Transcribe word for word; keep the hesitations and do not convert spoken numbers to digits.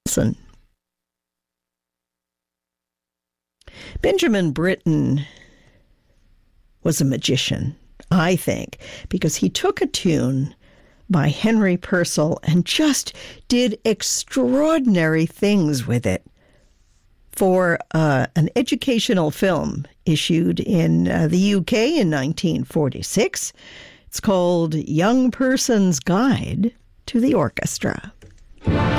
Listen. Benjamin Britten was a magician, I think, because he took a tune by Henry Purcell and just did extraordinary things with it for uh, an educational film issued in uh, the U K in nineteen forty-six. It's called Young Person's Guide to the Orchestra.